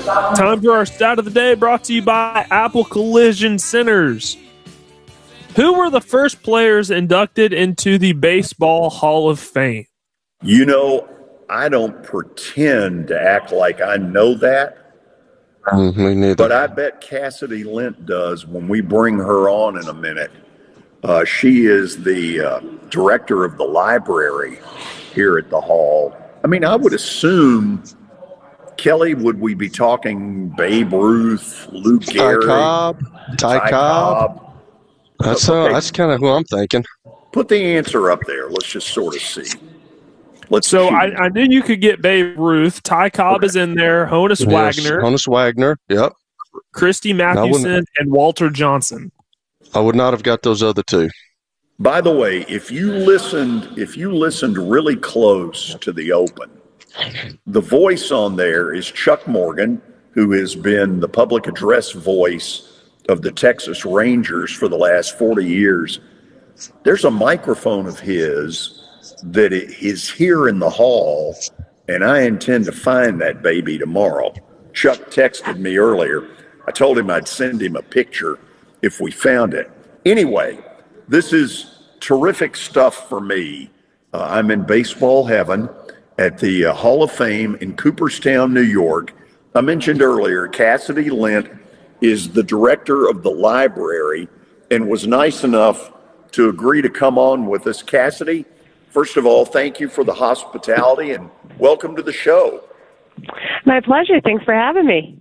Time for our stat of the day, brought to you by Apple Collision Centers. Who were the first players inducted into the Baseball Hall of Fame? You know, I don't pretend to act like I know that, Me neither. but I bet Cassidy Lint does when we bring her on in a minute. She is the director of the library here at the Hall. I mean, I would assume, Kelly, would we be talking Babe Ruth, Lou Gehrig, Ty Cobb? That's Okay. kind of who I'm thinking. Put the answer up there. Let's just sort of see. So I knew you could get Babe Ruth. Ty Cobb is in there. Honus Wagner. Honus Wagner. Yep. Christy Mathewson and Walter Johnson. I would not have got those other two. By the way, if you listened really close to the Open, the voice on there is Chuck Morgan, who has been the public address voice of the Texas Rangers for the last 40 years. There's a microphone of his that is here in the hall, and I intend to find that baby tomorrow. Chuck texted me earlier. I told him I'd send him a picture if we found it. Anyway, this is terrific stuff for me. I'm in baseball heaven at the Hall of Fame in Cooperstown, New York. I mentioned earlier, Cassidy Lint is the director of the library and was nice enough to agree to come on with us. Cassidy, first of all, thank you for the hospitality and welcome to the show. My pleasure. Thanks for having me.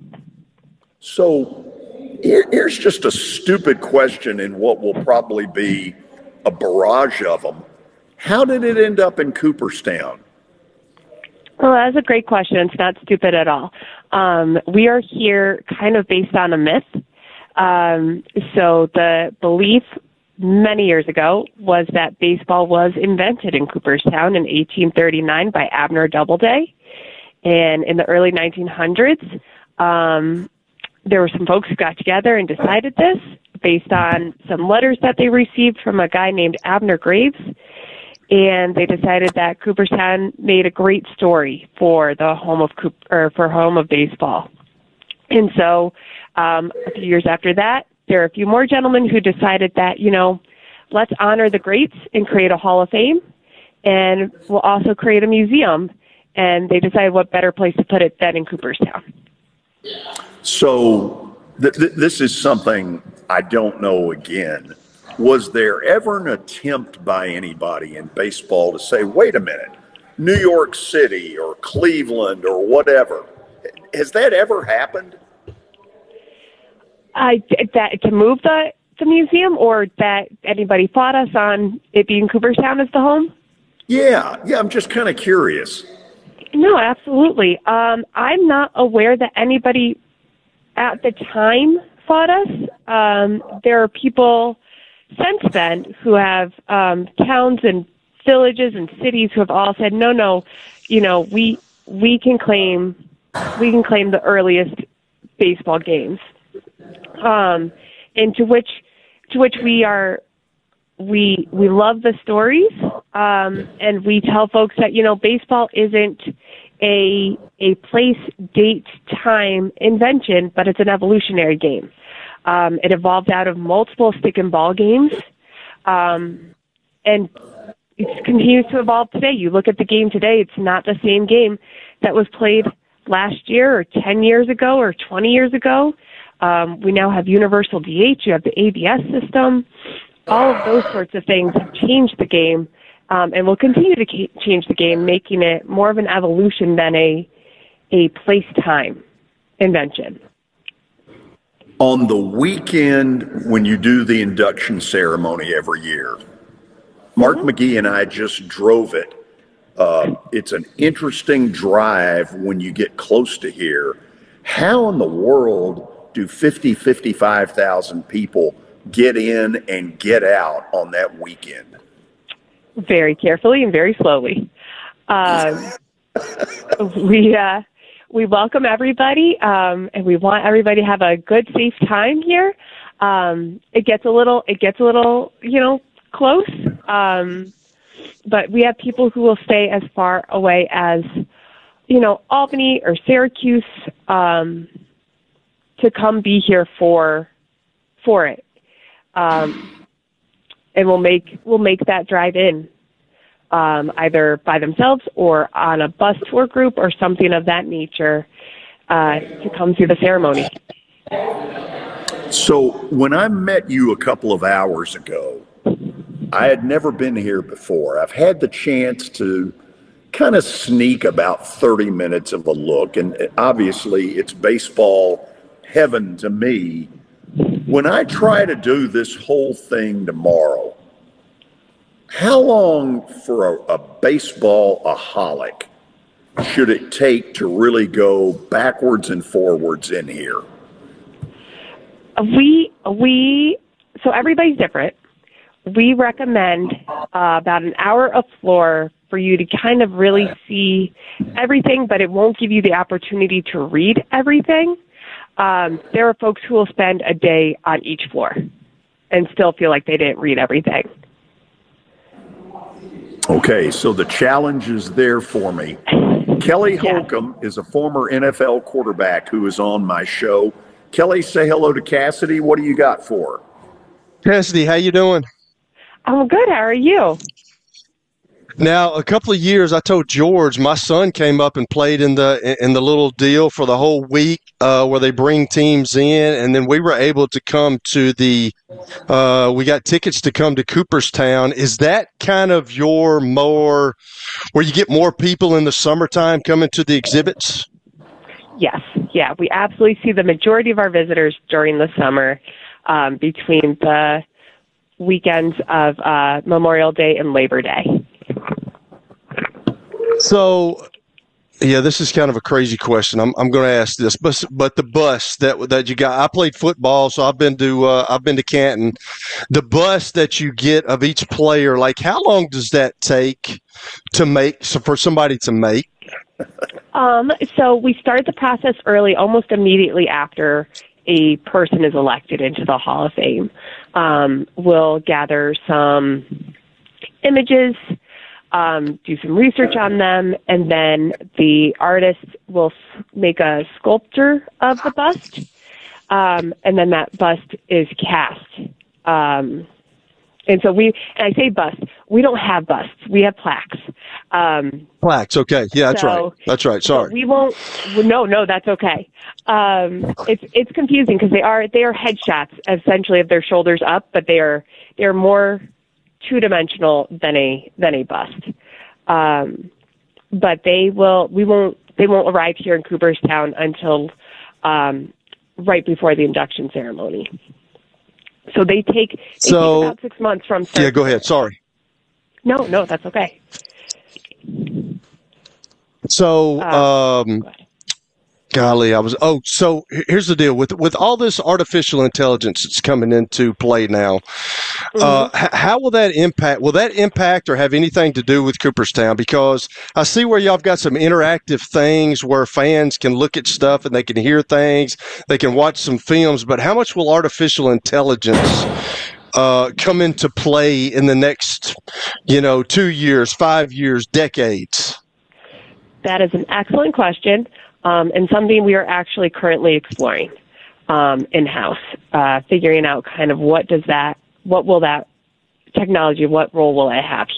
So here's just a stupid question in what will probably be a barrage of them. How did it end up in Cooperstown? Well, that's a great question. It's not stupid at all. We are here kind of based on a myth. So the belief many years ago was that baseball was invented in Cooperstown in 1839 by Abner Doubleday. And in the early 1900s, there were some folks who got together and decided this based on some letters that they received from a guy named Abner Graves. And they decided that Cooperstown made a great story for the home of baseball. And so a few years after that, there are a few more gentlemen who decided that, let's honor the greats and create a Hall of Fame, and we'll also create a museum. And they decided what better place to put it than in Cooperstown. So this is something I don't know again. Was there ever an attempt by anybody in baseball to say, wait a minute, New York City or Cleveland or whatever? Has that ever happened? To move the museum, or that anybody fought us on it being Cooperstown as the home? Yeah, I'm just kind of curious. No, absolutely. I'm not aware that anybody at the time fought us. There are people since then who have towns and villages and cities who have all said, no, we can claim the earliest baseball games, and to which we love the stories, and we tell folks that baseball isn't a place, date, time invention, but it's an evolutionary game. It evolved out of multiple stick and ball games, and it continues to evolve today. You look at the game today, it's not the same game that was played last year or 10 years ago or 20 years ago. We now have universal DH, you have the ABS system. All of those sorts of things have changed the game, and will continue to change the game, making it more of an evolution than a place-time invention. On the weekend when you do the induction ceremony every year, Mark McGee and I just drove it. It's an interesting drive when you get close to here. How in the world do 55,000 people get in and get out on that weekend? Very carefully and very slowly. We welcome everybody, and we want everybody to have a good, safe time here. It gets a little, close. But we have people who will stay as far away as, Albany or Syracuse. to come be here for it. And we'll make that drive in, either by themselves or on a bus tour group or something of that nature, to come through the ceremony. So when I met you a couple of hours ago, I had never been here before. I've had the chance to kind of sneak about 30 minutes of a look, and obviously it's baseball heaven to me. When I try to do this whole thing tomorrow, how long for a baseball-aholic should it take to really go backwards and forwards in here? So everybody's different. We recommend about an hour of floor for you to kind of really see everything, but it won't give you the opportunity to read everything. There are folks who will spend a day on each floor and still feel like they didn't read everything. Okay, so the challenge is there for me. Kelly Holcomb is a former NFL quarterback who is on my show. Kelly, say hello to Cassidy. What do you got for her? Cassidy, how you doing? I'm good. How are you? Now, a couple of years, I told George, my son came up and played in the little deal for the whole week where they bring teams in, and then we were able to come to we got tickets to come to Cooperstown. Is that kind of where you get more people in the summertime coming to the exhibits? Yes. Yeah, we absolutely see the majority of our visitors during the summer, between the weekends of Memorial Day and Labor Day. So, yeah, this is kind of a crazy question. I'm going to ask this, but the bus that you got. I played football, so I've been to Canton. The bus that you get of each player, like how long does that take to make? So for somebody to make. So we start the process early, almost immediately after a person is elected into the Hall of Fame. We'll gather some images, do some research on them, and then the artist will make a sculpture of the bust, and then that bust is cast. And so I say bust, we don't have busts, we have plaques. Plaques, okay. Yeah, that's right. That's right. Sorry. We won't, no, that's okay. It's confusing because they are headshots essentially of their shoulders up, but they are more two-dimensional than a bust. But they won't arrive here in Cooperstown until right before the induction ceremony. So they take about 6 months from start. Yeah, go ahead. Sorry. No, that's okay. So, golly, so here's the deal with all this artificial intelligence that's coming into play now. How will that impact? Will that impact or have anything to do with Cooperstown? Because I see where y'all have got some interactive things where fans can look at stuff and they can hear things, they can watch some films. But how much will artificial intelligence come into play in the next, 2 years, 5 years, decades? That is an excellent question. And something we are actually currently exploring in-house, figuring out kind of what will that technology, what role will it have